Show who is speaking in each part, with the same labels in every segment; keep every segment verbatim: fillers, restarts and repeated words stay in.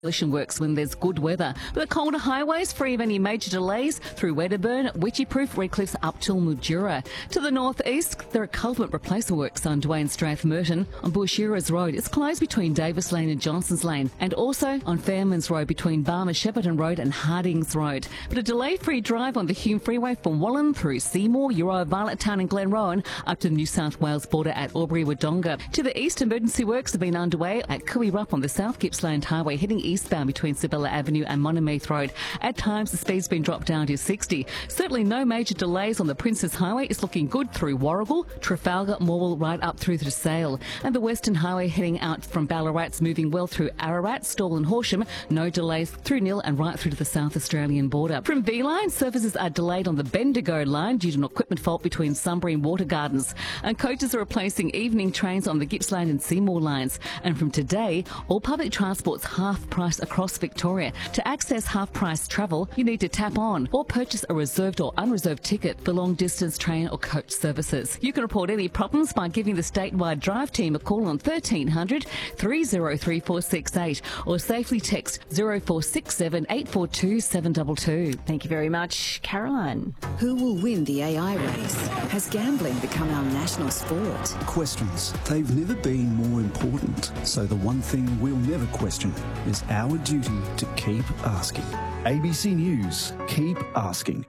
Speaker 1: Demolition works when there's good weather. But the colder highways free of any major delays through Wedderburn, Witchyproof, Redcliffe up till Mildura. To the northeast, there are culvert replacement works underway in Strathmerton. On Busheras Road, it's closed between Davis Lane and Johnson's Lane, and also on Fairman's Road between Barmer Shepparton Road and Hardings Road. But a delay-free drive on the Hume Freeway from Wallan through Seymour, Euroa, Violet Town and Glenrowan up to the New South Wales border at Albury-Wodonga. To the east, emergency works have been underway at Cooey-Rupp on the South Gippsland Highway heading eastbound between Sabella Avenue and Monomeath Road. At times, the speed's been dropped down to sixty. Certainly no major delays on the Princes Highway. It's looking good through Warragul, Trafalgar, Morwell, right up through to Sale. And the Western Highway heading out from Ballarat's moving well through Ararat, Stawell and Horsham. No delays through Nil and right through to the South Australian border. From V-Line, services are delayed on the Bendigo line due to an equipment fault between Sunbury and Water Gardens. And coaches are replacing evening trains on the Gippsland and Seymour lines. And from today, all public transport's half price across Victoria. To access half-price travel, you need to tap on or purchase a reserved or unreserved ticket for long-distance train or coach services. You can report any problems by giving the statewide drive team a call on thirteen hundred, three oh three, four six eight or safely text oh four six seven, eight four two, seven two two.
Speaker 2: Thank you very much, Caroline.
Speaker 3: Who will win the A I race? Has gambling become our national sport?
Speaker 4: Questions. They've never been more important. So the one thing we'll never question is our duty to keep asking. A B C News. Keep asking.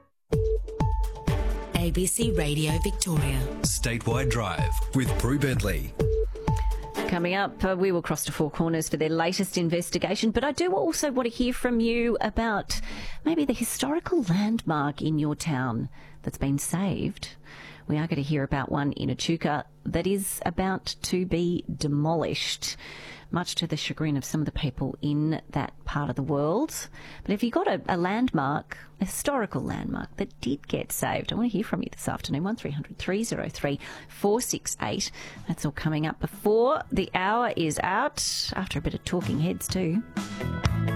Speaker 5: A B C Radio Victoria.
Speaker 6: Statewide Drive with Prue Bentley.
Speaker 2: Coming up, uh, we will cross to Four Corners for their latest investigation, but I do also want to hear from you about maybe the historical landmark in your town that's been saved. We are going to hear about one in Echuca that is about to be demolished, much to the chagrin of some of the people in that part of the world. But if you've got a, a landmark, a historical landmark that did get saved, I want to hear from you this afternoon. one three hundred, three oh three, four six eight. That's all coming up before the hour is out, after a bit of talking heads too.